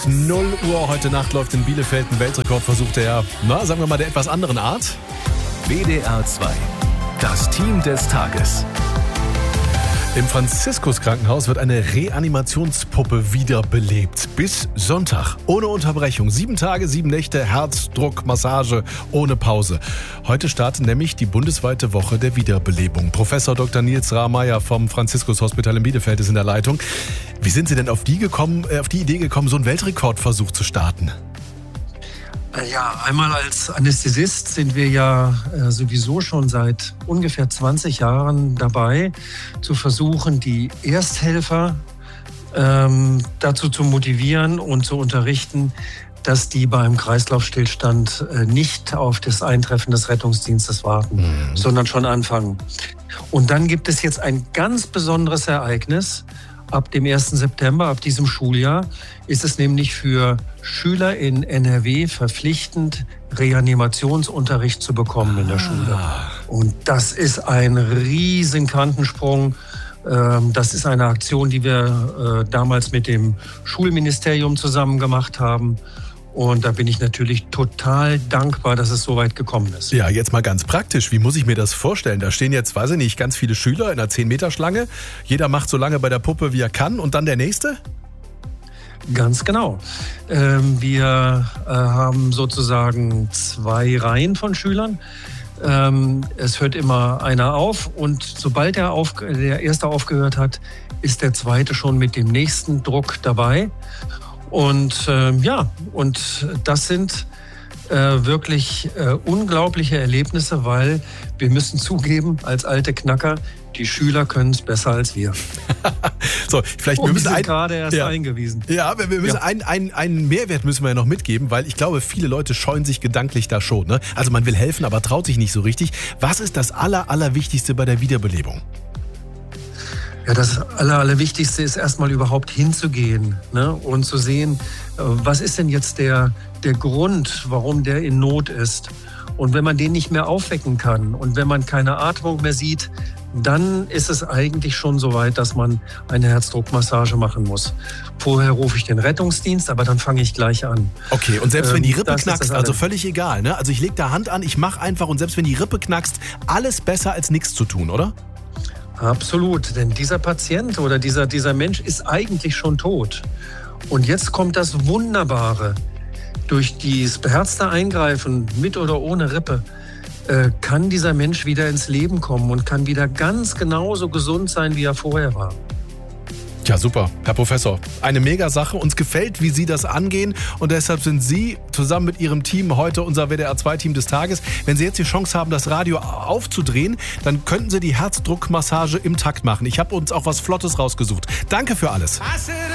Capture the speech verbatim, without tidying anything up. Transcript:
null Uhr heute Nacht läuft in Bielefeld ein Weltrekordversuch der, na, sagen wir mal, der etwas anderen Art. W D R zwei, das Team des Tages. Im Franziskus-Krankenhaus wird eine Reanimationspuppe wiederbelebt. Bis Sonntag. Ohne Unterbrechung. Sieben Tage, sieben Nächte, Herzdruckmassage ohne Pause. Heute startet nämlich die bundesweite Woche der Wiederbelebung. Professor Doktor Nils Rahmeier vom Franziskus-Hospital in Bielefeld ist in der Leitung. Wie sind Sie denn auf die, gekommen, äh, auf die Idee gekommen, so einen Weltrekordversuch zu starten? Ja, einmal als Anästhesist sind wir ja äh, sowieso schon seit ungefähr zwanzig Jahren dabei, zu versuchen, die Ersthelfer ähm, dazu zu motivieren und zu unterrichten, dass die beim Kreislaufstillstand äh, nicht auf das Eintreffen des Rettungsdienstes warten, mhm. sondern schon anfangen. Und dann gibt es jetzt ein ganz besonderes Ereignis. Ab dem ersten September, ab diesem Schuljahr, ist es nämlich für Schüler in N R W verpflichtend, Reanimationsunterricht zu bekommen in der Schule. Und das ist ein riesen Quantensprung. Das ist eine Aktion, die wir damals mit dem Schulministerium zusammen gemacht haben. Und da bin ich natürlich total dankbar, dass es so weit gekommen ist. Ja, jetzt mal ganz praktisch. Wie muss ich mir das vorstellen? Da stehen jetzt, weiß ich nicht, ganz viele Schüler in einer zehn Meter Schlange. Jeder macht so lange bei der Puppe, wie er kann. Und dann der Nächste? Ganz genau. Ähm, wir äh, haben sozusagen zwei Reihen von Schülern. Ähm, es hört immer einer auf. Und sobald der, auf, der Erste aufgehört hat, ist der Zweite schon mit dem nächsten Druck dabei. Und äh, ja, und das sind äh, wirklich äh, unglaubliche Erlebnisse, weil wir müssen zugeben, als alte Knacker, die Schüler können es besser als wir. So, vielleicht und wir müssen wir sind ein, gerade erst ja, eingewiesen. Ja, wir müssen ja. Einen, einen, einen Mehrwert müssen wir ja noch mitgeben, weil ich glaube, viele Leute scheuen sich gedanklich da schon. Ne? Also man will helfen, aber traut sich nicht so richtig. Was ist das Aller, Allerwichtigste bei der Wiederbelebung? Ja, das Aller, Allerwichtigste ist erstmal überhaupt hinzugehen, ne? Und zu sehen, was ist denn jetzt der, der Grund, warum der in Not ist. Und wenn man den nicht mehr aufwecken kann und wenn man keine Atmung mehr sieht, dann ist es eigentlich schon so weit, dass man eine Herzdruckmassage machen muss. Vorher rufe ich den Rettungsdienst, aber dann fange ich gleich an. Okay, und selbst wenn die Rippe das knackst, also völlig egal, ne? Also ich lege da Hand an, ich mache einfach und selbst wenn die Rippe knackst, alles besser als nichts zu tun, oder? Absolut, denn dieser Patient oder dieser, dieser Mensch ist eigentlich schon tot. Und jetzt kommt das Wunderbare. Durch dieses beherzte Eingreifen, mit oder ohne Rippe, äh, kann dieser Mensch wieder ins Leben kommen und kann wieder ganz genauso gesund sein, wie er vorher war. Ja, super, Herr Professor. Eine Mega-Sache. Uns gefällt, wie Sie das angehen. Und deshalb sind Sie zusammen mit Ihrem Team heute unser W D R zwei Team des Tages. Wenn Sie jetzt die Chance haben, das Radio aufzudrehen, dann könnten Sie die Herzdruckmassage im Takt machen. Ich habe uns auch was Flottes rausgesucht. Danke für alles.